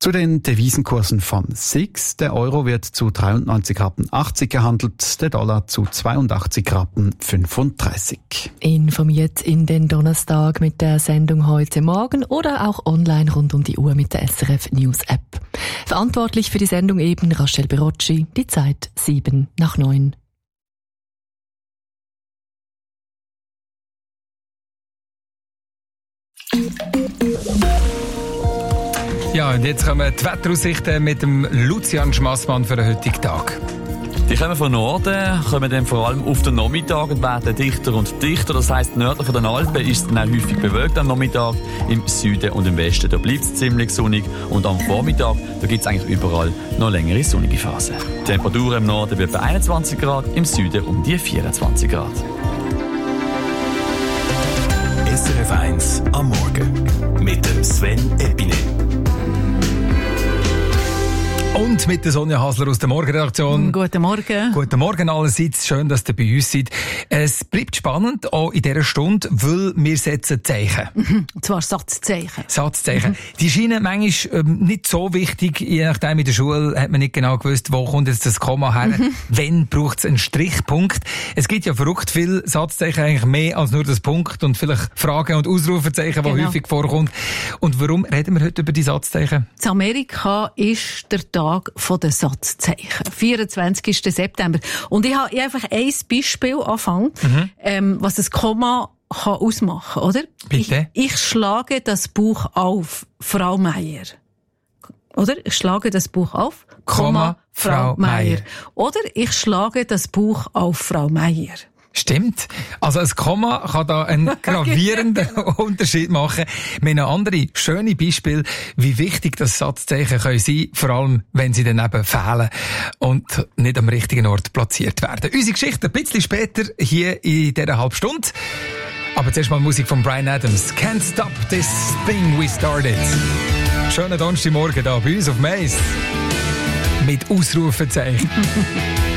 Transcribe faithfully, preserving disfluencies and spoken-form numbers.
Zu den Devisenkursen vom S I X. Der Euro wird zu dreiundneunzig Rappen achtzig gehandelt, der Dollar zu zweiundachtzig Rappen fünfunddreißig. Informiert in den Donnerstag mit der Sendung heute Morgen oder auch online rund um die Uhr mit der S R F News App. Verantwortlich für die Sendung eben Rachel Berocci, die Zeit sieben nach neun. Ja, und jetzt kommen die Wetteraussichten mit dem Lucian Schmassmann für den heutigen Tag. Die kommen von Norden, kommen dann vor allem auf den Nachmittag und werden dichter und dichter. Das heisst, nördlich der Alpen ist es dann auch häufig bewölkt am Nachmittag. Im Süden und im Westen, da bleibt es ziemlich sonnig. Und am Vormittag, da gibt es eigentlich überall noch längere sonnige Phasen. Die Temperatur im Norden wird bei einundzwanzig Grad, im Süden um die vierundzwanzig Grad. S R F eins am Morgen mit dem Sven Eppine. Und mit der Sonja Hasler aus der Morgenredaktion. Guten Morgen. Guten Morgen allerseits. Schön, dass ihr bei uns seid. Es bleibt spannend, auch in dieser Stunde, weil wir setzen Zeichen. Mhm. Und zwar Satzzeichen. Satzzeichen. Mhm. Die scheinen manchmal ähm, nicht so wichtig. Je nachdem, in der Schule hat man nicht genau gewusst, wo kommt jetzt das Komma her. Mhm. Wenn braucht es einen Strichpunkt. Es gibt ja verrückt viele Satzzeichen, eigentlich mehr als nur das Punkt und vielleicht Fragen- und Ausrufezeichen, die genau. häufig vorkommt. Und warum reden wir heute über die Satzzeichen? In Amerika ist der Tag von den Satzzeichen. vierundzwanzigsten September. Und ich habe einfach ein Beispiel anfangen, mhm. ähm, was ein Komma kann ausmachen, oder? Bitte? Ich, ich schlage das Buch auf, Frau Meier. Oder? Ich schlage das Buch auf, Komma, Komma Frau Meier. Oder ich schlage das Buch auf, Frau Meier. Stimmt. Also ein Komma kann da einen gravierenden Unterschied machen. Wir haben andere schöne Beispiele, wie wichtig das Satzzeichen können sein, vor allem wenn sie dann eben fehlen und nicht am richtigen Ort platziert werden. Unsere Geschichte ein bisschen später hier in dieser halben Stunde. Aber zuerst mal Musik von Bryan Adams. Can't stop this thing we started. Schönen Donnerstagmorgen da bei uns auf Mais. Mit Ausrufezeichen.